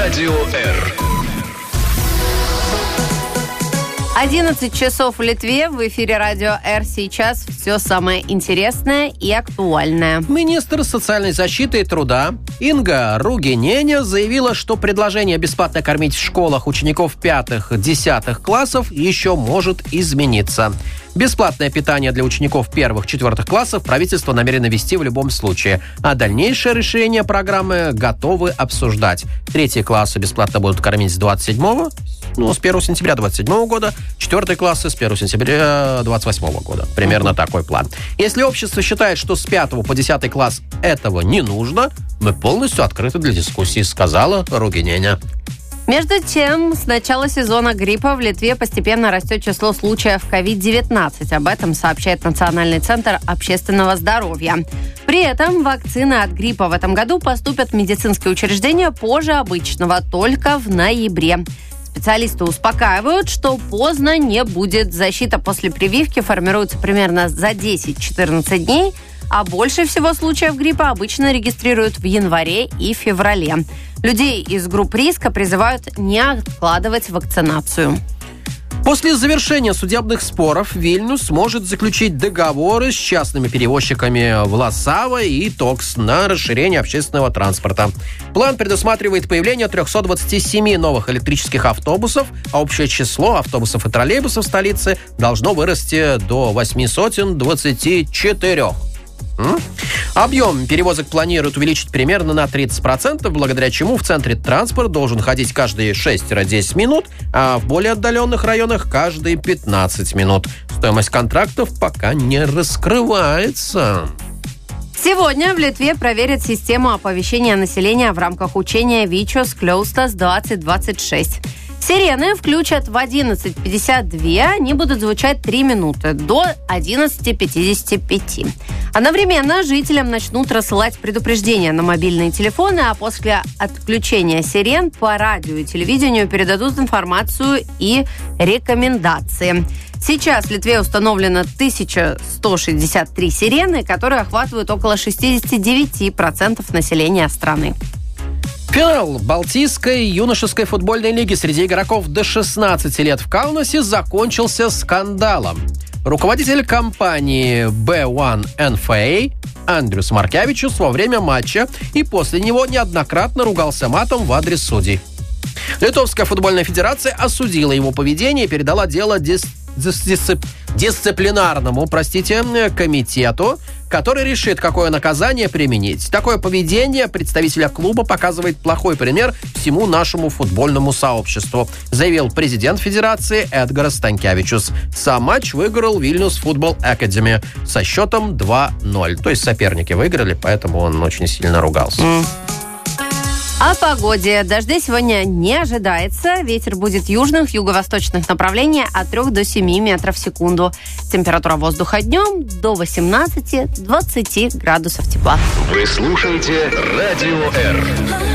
Радио Р. 11 часов в Литве. В эфире Радио Р. Сейчас все самое интересное и актуальное. Министр социальной защиты и труда Инга Ругиненя заявила, что предложение бесплатно кормить в школах учеников 5-10 классов еще может измениться. Бесплатное питание для учеников 1-4 классов правительство намерено ввести в любом случае, а дальнейшее решение программы готовы обсуждать. 3 классы бесплатно будут кормить с 27-го, с 1 сентября 27 года, 4 классы с 1 сентября 28 года. Примерно такой план. Если общество считает, что с 5 по 10 класс этого не нужно, мы полностью открыты для дискуссии, сказала Ругиненя. Между тем, с начала сезона гриппа в Литве постепенно растет число случаев COVID-19. Об этом сообщает Национальный центр общественного здоровья. При этом вакцины от гриппа в этом году поступят в медицинские учреждения позже обычного, только в ноябре. Специалисты успокаивают, что поздно не будет. Защита после прививки формируется примерно за 10-14 дней, а больше всего случаев гриппа обычно регистрируют в январе и феврале. Людей из групп риска призывают не откладывать вакцинацию. После завершения судебных споров Вильнюс может заключить договоры с частными перевозчиками Власава и Токс на расширение общественного транспорта. План предусматривает появление 327 новых электрических автобусов, а общее число автобусов и троллейбусов столицы должно вырасти до 824. Объем перевозок планируют увеличить примерно на 30%, благодаря чему в центре транспорт должен ходить каждые 6-10 минут, а в более отдаленных районах каждые 15 минут. Стоимость контрактов пока не раскрывается. Сегодня в Литве проверят систему оповещения населения в рамках учения Вичос Клёустас 2026. Сирены включат в 11:52, они будут звучать 3 минуты, до 11:55. Одновременно жителям начнут рассылать предупреждения на мобильные телефоны, а после отключения сирен по радио и телевидению передадут информацию и рекомендации. Сейчас в Литве установлено 1163 сирены, которые охватывают около 69% населения страны. Финал Балтийской юношеской футбольной лиги среди игроков до 16 лет в Каунасе закончился скандалом. Руководитель компании B1 NFA Андрюс Маркевичус во время матча и после него неоднократно ругался матом в адрес судей. Литовская футбольная федерация осудила его поведение и передала дело дисциплинарному, комитету, который решит, какое наказание применить. Такое поведение представителя клуба показывает плохой пример всему нашему футбольному сообществу, заявил президент федерации Эдгарас Станкевичус. Сам матч выиграл Вильнюс Футбол Академи со счетом 2-0. То есть соперники выиграли, поэтому он очень сильно ругался. О погоде. Дождей сегодня не ожидается. Ветер будет южных, юго-восточных направлений от 3 до 7 метров в секунду. Температура воздуха днем до 18-20 градусов тепла. Вы слушаете Радио Р.